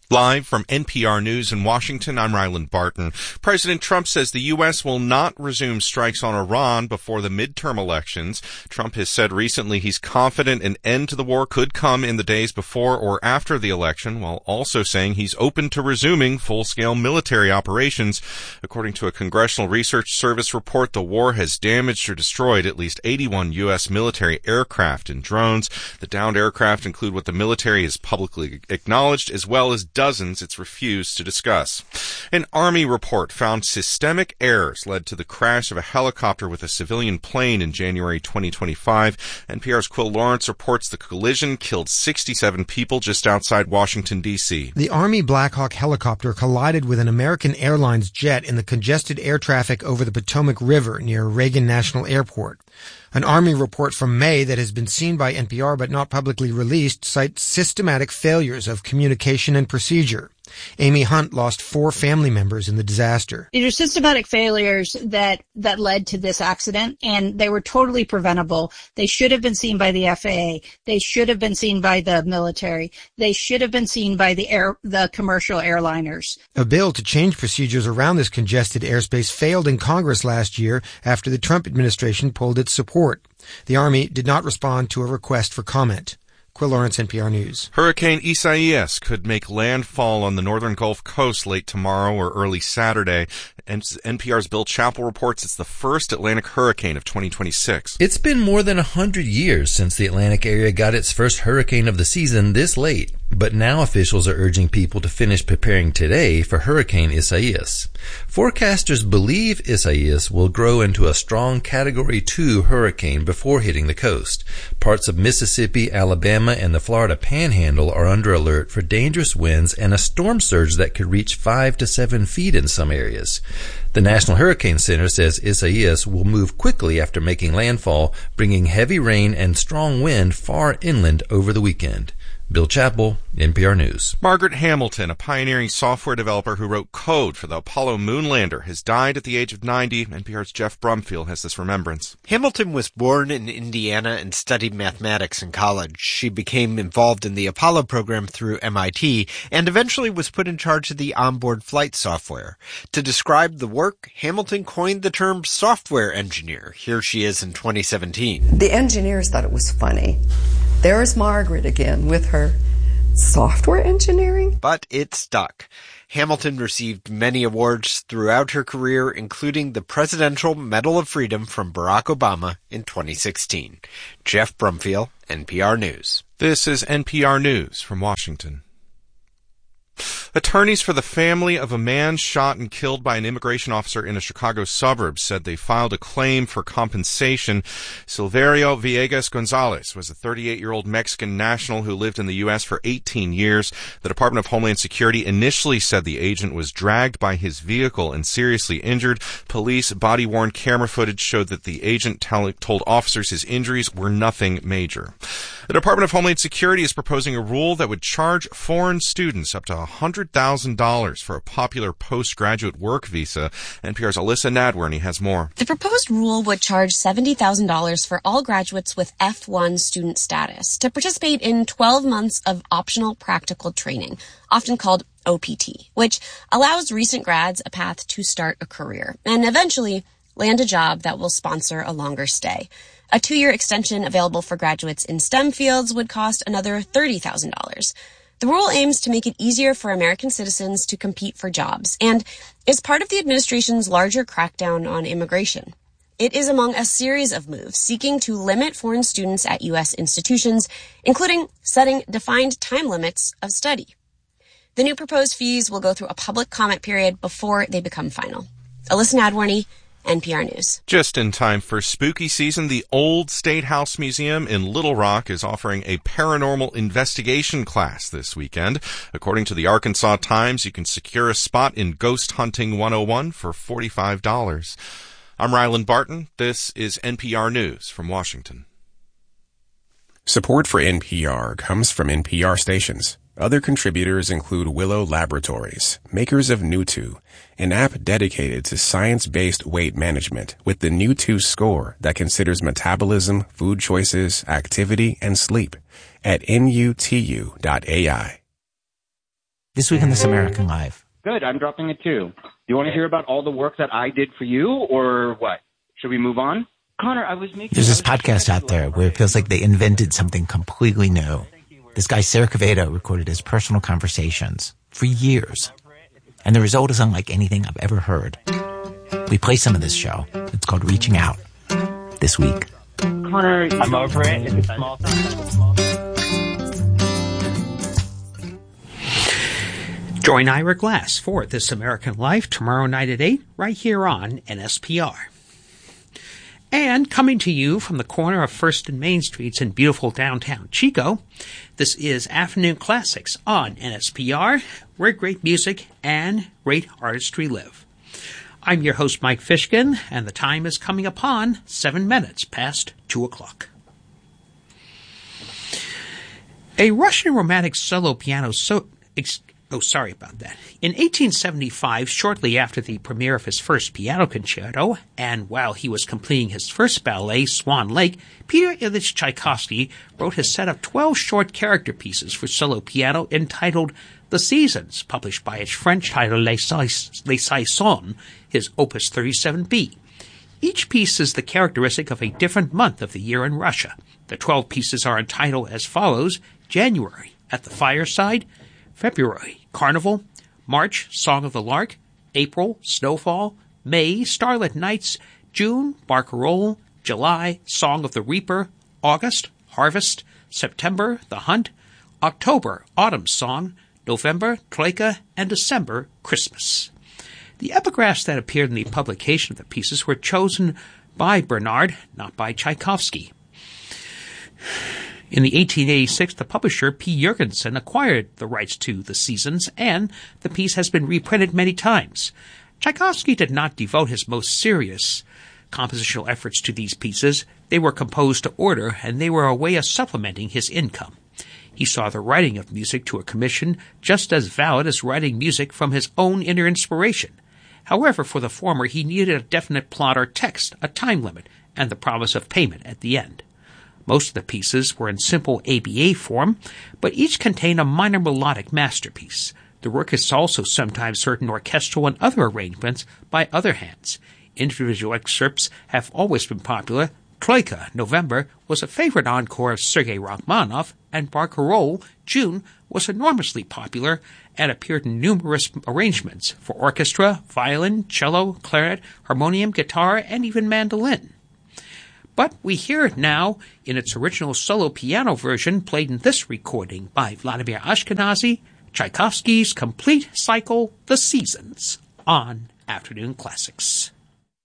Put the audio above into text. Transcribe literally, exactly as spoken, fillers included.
Live from N P R News in Washington, I'm Ryland Barton. President Trump says the U S will not resume strikes on Iran before the midterm elections. Trump has said recently he's confident an end to the war could come in the days before or after the election, while also saying he's open to resuming full-scale military operations. According to a Congressional Research Service report, the war has damaged or destroyed at least eighty-one U S military aircraft and drones. The downed aircraft include what the military has publicly acknowledged, as well as dozens it's refused to discuss. An Army report found systemic errors led to the crash of a helicopter with a civilian plane in January twenty twenty-five. N P R's Quill Lawrence reports the collision killed sixty-seven people just outside Washington, D C. The Army Black Hawk helicopter collided with an American Airlines jet in the congested air traffic over the Potomac River near Reagan National Airport. An Army report from May that has been seen by N P R but not publicly released cites systematic failures of communication and procedure. Amy Hunt lost four family members in the disaster. These are systematic failures that, that led to this accident, and they were totally preventable. They should have been seen by the F A A. They should have been seen by the military. They should have been seen by the air, the commercial airliners. A bill to change procedures around this congested airspace failed in Congress last year after the Trump administration pulled its support. The Army did not respond to a request for comment. Quill Lawrence, N P R News. Hurricane Isaias could make landfall on the northern Gulf Coast late tomorrow or early Saturday. N P R's Bill Chappell reports it's the first Atlantic hurricane of twenty twenty-six. It's been more than a hundred years since the Atlantic area got its first hurricane of the season this late. But now officials are urging people to finish preparing today for Hurricane Isaias. Forecasters believe Isaias will grow into a strong Category two hurricane before hitting the coast. Parts of Mississippi, Alabama, and the Florida Panhandle are under alert for dangerous winds and a storm surge that could reach five to seven feet in some areas. The National Hurricane Center says Isaias will move quickly after making landfall, bringing heavy rain and strong wind far inland over the weekend. Bill Chappell, N P R News. Margaret Hamilton, a pioneering software developer who wrote code for the Apollo moon lander, has died at the age of ninety. N P R's Jeff Brumfield has this remembrance. Hamilton was born in Indiana and studied mathematics in college. She became involved in the Apollo program through M I T and eventually was put in charge of the onboard flight software. To describe the work, Hamilton coined the term software engineer. Here she is in twenty seventeen. The engineers thought it was funny. There's Margaret again with her software engineering. But it stuck. Hamilton received many awards throughout her career, including the Presidential Medal of Freedom from Barack Obama in twenty sixteen. Jeff Brumfield, N P R News. This is N P R News from Washington. Attorneys for the family of a man shot and killed by an immigration officer in a Chicago suburb said they filed a claim for compensation. Silverio Villegas Gonzalez was a thirty-eight-year-old Mexican national who lived in the U S for eighteen years. The Department of Homeland Security initially said the agent was dragged by his vehicle and seriously injured. Police body-worn camera footage showed that the agent tell- told officers his injuries were nothing major. The Department of Homeland Security is proposing a rule that would charge foreign students up to one hundred thousand dollars for a popular postgraduate work visa. N P R's Alyssa Nadworny has more. The proposed rule would charge seventy thousand dollars for all graduates with F one student status to participate in twelve months of optional practical training, often called O P T, which allows recent grads a path to start a career and eventually land a job that will sponsor a longer stay. A two-year extension available for graduates in STEM fields would cost another thirty thousand dollars. The rule aims to make it easier for American citizens to compete for jobs and is part of the administration's larger crackdown on immigration. It is among a series of moves seeking to limit foreign students at U S institutions, including setting defined time limits of study. The new proposed fees will go through a public comment period before they become final. Alyssa Nadworny, N P R News. Just in time for spooky season, the Old State House Museum in Little Rock is offering a paranormal investigation class this weekend. According to the Arkansas Times, you can secure a spot in Ghost Hunting one oh one for forty-five dollars. I'm Ryland Barton. This is N P R News from Washington. Support for N P R comes from N P R stations. Other contributors include Willow Laboratories, makers of Newtwo, an app dedicated to science-based weight management with the Newtwo score that considers metabolism, food choices, activity, and sleep at N U T U dot A I. This week on This American Life. Good, I'm dropping it too. Do you want to hear about all the work that I did for you, or what? Should we move on? Connor, I was making... There's this podcast out there where it feels like they invented something completely new. This guy, Sarah Quevedo, recorded his personal conversations for years. And the result is unlike anything I've ever heard. We play some of this show. It's called Reaching Out. This week. Connor, I'm over it. It's a small thing. Join Ira Glass for This American Life tomorrow night at eight, right here on N S P R. And coming to you from the corner of First and Main Streets in beautiful downtown Chico, this is Afternoon Classics on N S P R, where great music and great artistry live. I'm your host, Mike Fishkin, and the time is coming upon seven minutes past two o'clock. A Russian romantic solo piano so... Ex- Oh, sorry about that. In eighteen seventy-five, shortly after the premiere of his first piano concerto, and while he was completing his first ballet, Swan Lake, Peter Ilyich Tchaikovsky wrote his set of twelve short character pieces for solo piano entitled The Seasons, published by its French title Les Saisons, his Opus thirty-seven B. Each piece is the characteristic of a different month of the year in Russia. The twelve pieces are entitled as follows: January, At the Fireside; February, Carnival; March, Song of the Lark; April, Snowfall; May, Starlit Nights; June, Barcarolle; July, Song of the Reaper; August, Harvest; September, The Hunt; October, Autumn Song; November, Troika; and December, Christmas. The epigraphs that appeared in the publication of the pieces were chosen by Bernard, not by Tchaikovsky. In the eighteen eighty-six, the publisher P. Jurgensen acquired the rights to The Seasons, and the piece has been reprinted many times. Tchaikovsky did not devote his most serious compositional efforts to these pieces. They were composed to order, and they were a way of supplementing his income. He saw the writing of music to a commission just as valid as writing music from his own inner inspiration. However, for the former, he needed a definite plot or text, a time limit, and the promise of payment at the end. Most of the pieces were in simple A B A form, but each contained a minor melodic masterpiece. The work is also sometimes heard in orchestral and other arrangements by other hands. Individual excerpts have always been popular. Troika, November, was a favorite encore of Sergei Rachmaninoff, and Barcarolle, June, was enormously popular and appeared in numerous arrangements for orchestra, violin, cello, clarinet, harmonium, guitar, and even mandolin. But we hear it now in its original solo piano version played in this recording by Vladimir Ashkenazy, Tchaikovsky's complete cycle, The Seasons, on Afternoon Classics.